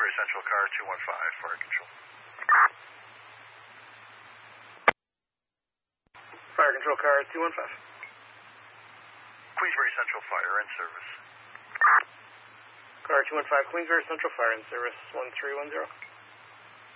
Queensbury Central, car 215, fire control. Fire control, car 215. Queensbury Central, fire in service. Car 215, Queensbury Central, fire in service, 1310.